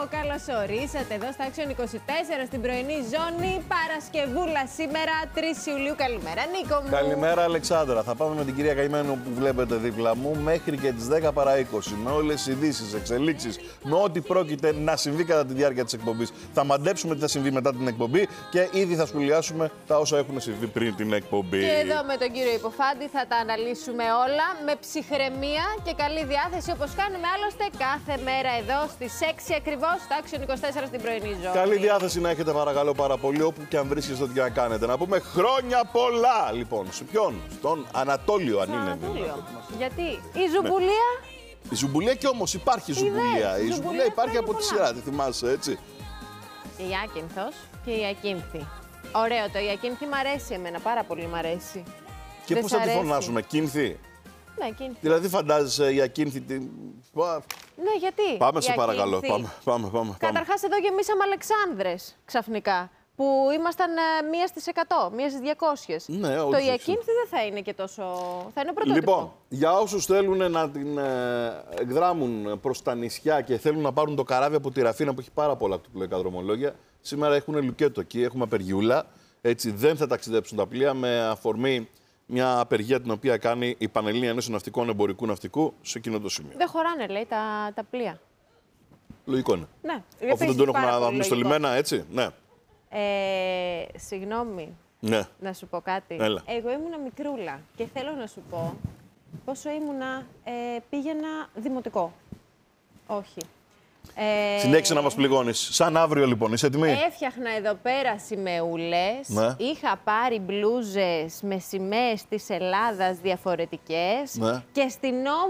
καλώς ορίσατε εδώ στα Action 24 στην πρωινή ζώνη. Παρασκευούλα σήμερα, 3 Ιουλίου. Καλημέρα, Νίκο μου. Καλημέρα, Αλεξάνδρα. Θα πάμε με την κυρία Καημένο που βλέπετε δίπλα μου μέχρι και τις 10 παρά 20. Με όλες τις ειδήσεις, εξελίξεις, με ό,τι πρόκειται να συμβεί κατά τη διάρκεια της εκπομπής. Θα μαντέψουμε τι θα συμβεί μετά την εκπομπή και ήδη θα σχολιάσουμε τα όσα έχουν συμβεί πριν την εκπομπή. Και εδώ με τον κύριο Υποφάντη θα τα αναλύσουμε όλα με ψυχραιμία και καλή διάθεση, όπως κάνουμε άλλωστε κάθε μέρα εδώ στις 6 ακριβώς στο Action 24 στην πρωινή ζώνη. Καλή διάθεση να έχετε, παρακαλώ πάρα πολύ, όπου και αν βρίσκεστε, ό,τι και να κάνετε. Να πούμε χρόνια πολλά, λοιπόν. Σε ποιον? Στον Ανατόλιο, αν είναι. Ανατόλιο. Γιατί η Ζουμπουλία. Η Ζουμπουλία και όμως υπάρχει Ζουμπουλία. Η Ζουμπουλία υπάρχει από τη σειρά, τη θυμάσαι, έτσι. Η Άκυνθος και η Ακίνθη. Ωραίο το. Η Ακίνθη μ' αρέσει εμένα, πάρα πολύ μ' αρέσει. Και πώς θα τη φωνάσουμε, Κίνθη? Ναι, Ακίνθη. Δηλαδή φαντάζεσαι η Ακίνθη. Ναι, γιατί? Πάμε, σε παρακαλώ. Πάμε. Καταρχάς, εδώ γεμίσαμε Αλεξάνδρες ξαφνικά. Που ήμασταν 1 στις 100, 1 στις 200. Ναι, το η Ακίνθη δεν θα είναι και τόσο. Θα είναι πρωτότυπο. Λοιπόν, για όσους θέλουν να την εκδράμουν προς τα νησιά και θέλουν να πάρουν το καράβι από τη Ραφίνα που έχει πάρα πολλά πλοϊκά δρομολόγια, σήμερα έχουν λουκέτο εκεί, έχουμε απεργιούλα. Έτσι δεν θα ταξιδέψουν τα πλοία με αφορμή μια απεργία την οποία κάνει η Πανελλήνια Ένωση Ναυτικών Εμπορικού Ναυτικού σε εκείνο το σημείο. Δεν χωράνε, λέει, τα πλοία. Λογικό είναι. Ναι, αφού δεν τον έχουμε στο λιμένα, έτσι. Ναι. Συγγνώμη, ναι. Να σου πω κάτι. Έλα. Εγώ ήμουνα μικρούλα και θέλω να σου πω πόσο ήμουνα, πήγαινα δημοτικό. Όχι. Συνέχισε να μας πληγώνεις. Σαν αύριο λοιπόν, είσαι έτοιμη? Έφτιαχνα εδώ πέρα σημεούλες, ναι. Είχα πάρει μπλούζες με σημαίες της Ελλάδας διαφορετικές, ναι. Και στην